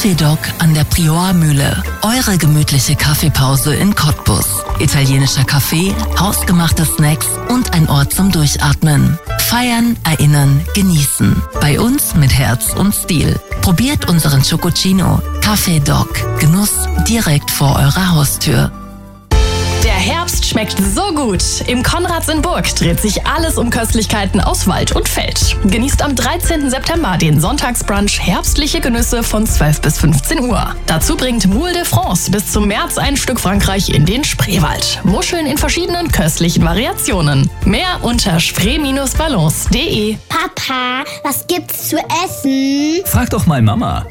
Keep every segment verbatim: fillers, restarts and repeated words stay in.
Café Doc an der Prior-Mühle. Eure gemütliche Kaffeepause in Cottbus. Italienischer Kaffee, hausgemachte Snacks und ein Ort zum Durchatmen. Feiern, erinnern, genießen. Bei uns mit Herz und Stil. Probiert unseren Chococino. Café Doc. Genuss direkt vor eurer Haustür. Der Herbst schmeckt so gut. Im Konrads in Burg dreht sich alles um Köstlichkeiten aus Wald und Feld. Genießt am dreizehnten September den Sonntagsbrunch herbstliche Genüsse von zwölf bis fünfzehn Uhr. Dazu bringt Moule de France bis zum März ein Stück Frankreich in den Spreewald. Muscheln in verschiedenen köstlichen Variationen. Mehr unter spree Bindestrich balance punkt de. Papa, was gibt's zu essen? Frag doch mal Mama.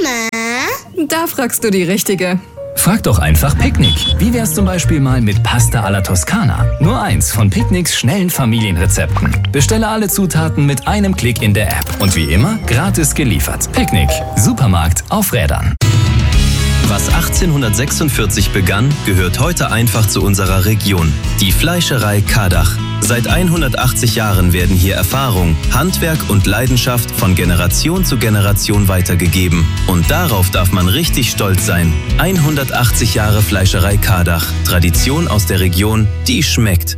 Mama? Da fragst du die Richtige. Frag doch einfach Picknick. Wie wär's zum Beispiel mal mit Pasta alla Toskana? Nur eins von Picknicks schnellen Familienrezepten. Bestelle alle Zutaten mit einem Klick in der App. Und wie immer, gratis geliefert. Picknick. Supermarkt auf Rädern. Was achtzehnhundertsechsundvierzig begann, gehört heute einfach zu unserer Region. Die Fleischerei Kardach. Seit hundertachtzig Jahren werden hier Erfahrung, Handwerk und Leidenschaft von Generation zu Generation weitergegeben. Und darauf darf man richtig stolz sein. hundertachtzig Jahre Fleischerei Kardach. Tradition aus der Region, die schmeckt.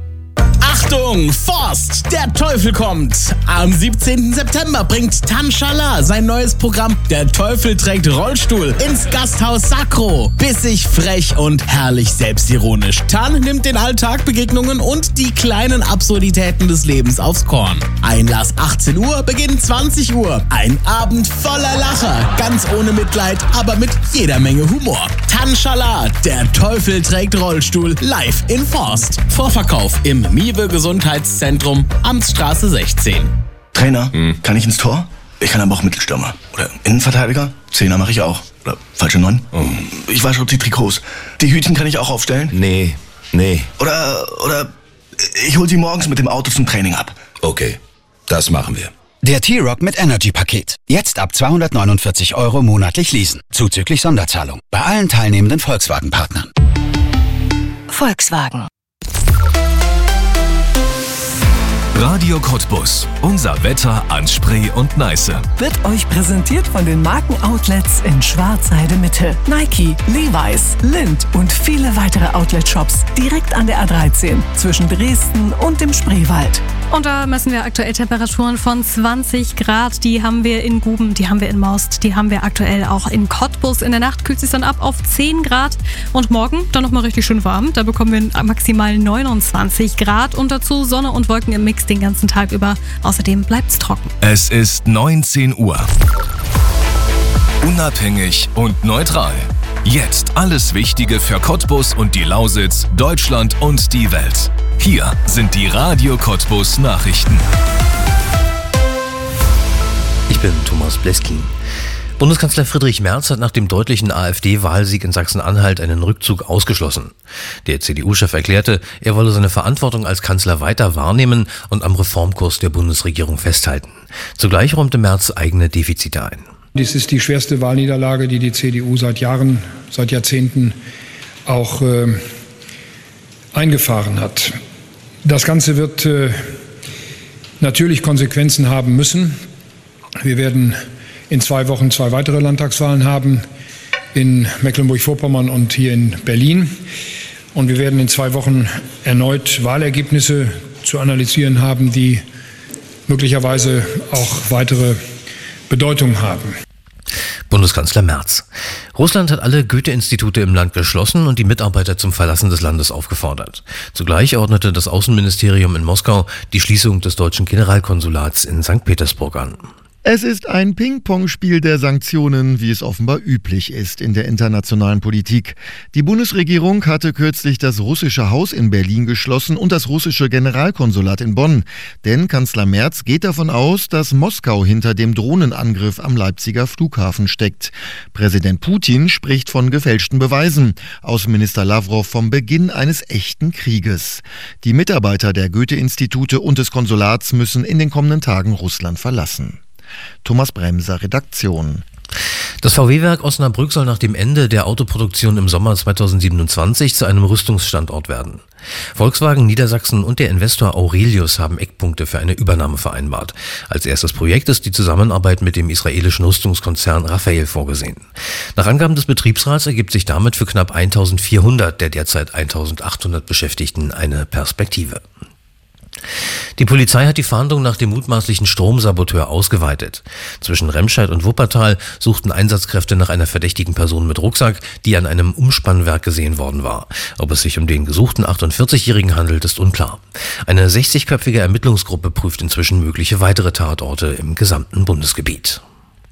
Achtung, Forst, der Teufel kommt! Am siebzehnten September bringt Tanschaala sein neues Programm Der Teufel trägt Rollstuhl ins Gasthaus Sacro. Bissig, frech und herrlich selbstironisch. Tan nimmt den Alltag, Begegnungen und die kleinen Absurditäten des Lebens aufs Korn. Einlass achtzehn Uhr, Beginn zwanzig Uhr. Ein Abend voller Lacher, ganz ohne Mitleid, aber mit jeder Menge Humor. Tanschaala, Der Teufel trägt Rollstuhl, live in Forst. Vorverkauf im Miwe Gesundheitszentrum, Amtsstraße sechzehn. Trainer, hm. kann ich ins Tor? Ich kann aber auch Mittelstürmer. Oder Innenverteidiger? Zehner mache ich auch. Oder falsche Neun? Oh. Ich wasche die Trikots. Die Hütchen kann ich auch aufstellen? Nee, nee. Oder, oder ich hol sie morgens mit dem Auto zum Training ab. Okay, das machen wir. Der T-Rock mit Energy-Paket. Jetzt ab zweihundertneunundvierzig Euro monatlich leasen. Zuzüglich Sonderzahlung. Bei allen teilnehmenden Volkswagen-Partnern. Volkswagen. Radio Cottbus. Unser Wetter an Spree und Neiße. Wird euch präsentiert von den Markenoutlets in Schwarzheide Mitte. Nike, Levi's, Lindt und viele weitere Outlet-Shops direkt an der A dreizehn zwischen Dresden und dem Spreewald. Und da messen wir aktuell Temperaturen von zwanzig Grad. Die haben wir in Guben, die haben wir in Most, die haben wir aktuell auch in Cottbus. In der Nacht kühlt es sich dann ab auf zehn Grad. Und morgen dann nochmal richtig schön warm. Da bekommen wir maximal neunundzwanzig Grad und dazu Sonne und Wolken im Mix den ganzen Tag über. Außerdem bleibt's trocken. Es ist neunzehn Uhr. Unabhängig und neutral. Jetzt alles Wichtige für Cottbus und die Lausitz, Deutschland und die Welt. Hier sind die Radio Cottbus Nachrichten. Ich bin Thomas Bleskin. Bundeskanzler Friedrich Merz hat nach dem deutlichen AfD-Wahlsieg in Sachsen-Anhalt einen Rückzug ausgeschlossen. Der C D U-Chef erklärte, er wolle seine Verantwortung als Kanzler weiter wahrnehmen und am Reformkurs der Bundesregierung festhalten. Zugleich räumte Merz eigene Defizite ein. Dies ist die schwerste Wahlniederlage, die die C D U seit Jahren, seit Jahrzehnten auch äh, eingefahren hat. Das Ganze wird äh, natürlich Konsequenzen haben müssen. Wir werden in zwei Wochen zwei weitere Landtagswahlen haben, in Mecklenburg-Vorpommern und hier in Berlin. Und wir werden in zwei Wochen erneut Wahlergebnisse zu analysieren haben, die möglicherweise auch weitere Bedeutung haben. Bundeskanzler Merz. Russland hat alle Goethe-Institute im Land geschlossen und die Mitarbeiter zum Verlassen des Landes aufgefordert. Zugleich ordnete das Außenministerium in Moskau die Schließung des deutschen Generalkonsulats in Sankt Petersburg an. Es ist ein Ping-Pong-Spiel der Sanktionen, wie es offenbar üblich ist in der internationalen Politik. Die Bundesregierung hatte kürzlich das russische Haus in Berlin geschlossen und das russische Generalkonsulat in Bonn. Denn Kanzler Merz geht davon aus, dass Moskau hinter dem Drohnenangriff am Leipziger Flughafen steckt. Präsident Putin spricht von gefälschten Beweisen. Außenminister Lavrov vom Beginn eines echten Krieges. Die Mitarbeiter der Goethe-Institute und des Konsulats müssen in den kommenden Tagen Russland verlassen. Thomas Bremser, Redaktion. Das V W-Werk Osnabrück soll nach dem Ende der Autoproduktion im Sommer zweitausendsiebenundzwanzig zu einem Rüstungsstandort werden. Volkswagen Niedersachsen und der Investor Aurelius haben Eckpunkte für eine Übernahme vereinbart. Als erstes Projekt ist die Zusammenarbeit mit dem israelischen Rüstungskonzern Rafael vorgesehen. Nach Angaben des Betriebsrats ergibt sich damit für knapp eintausendvierhundert der derzeit eintausendachthundert Beschäftigten eine Perspektive. Die Polizei hat die Fahndung nach dem mutmaßlichen Stromsaboteur ausgeweitet. Zwischen Remscheid und Wuppertal suchten Einsatzkräfte nach einer verdächtigen Person mit Rucksack, die an einem Umspannwerk gesehen worden war. Ob es sich um den gesuchten achtundvierzigjährigen handelt, ist unklar. Eine sechzigköpfige Ermittlungsgruppe prüft inzwischen mögliche weitere Tatorte im gesamten Bundesgebiet.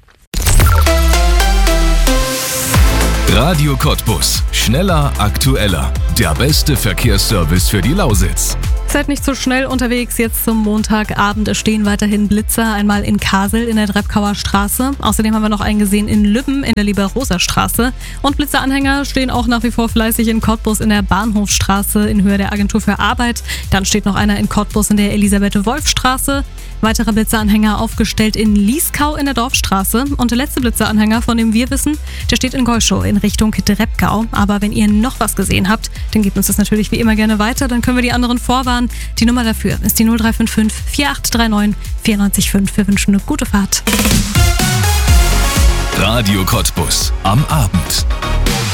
Radio Cottbus. Schneller, aktueller. Der beste Verkehrsservice für die Lausitz. Seid nicht so schnell unterwegs jetzt zum Montagabend. Es stehen weiterhin Blitzer, einmal in Kasel in der Dreppkauer Straße. Außerdem haben wir noch einen gesehen in Lübben in der Lieber-Rosa-Straße. Und Blitzeranhänger stehen auch nach wie vor fleißig in Cottbus in der Bahnhofstraße in Höhe der Agentur für Arbeit. Dann steht noch einer in Cottbus in der Elisabeth-Wolf-Straße. Weitere Blitzeranhänger aufgestellt in Lieskau in der Dorfstraße. Und der letzte Blitzeranhänger, von dem wir wissen, der steht in Geuschow in Richtung Dreppkau. Aber wenn ihr noch was gesehen habt, dann gebt uns das natürlich wie immer gerne weiter. Dann können wir die anderen vorwarnen. Die Nummer dafür ist die null drei fünf fünf vier acht drei neun vier neun fünf. Wir wünschen eine gute Fahrt. Radio Cottbus am Abend.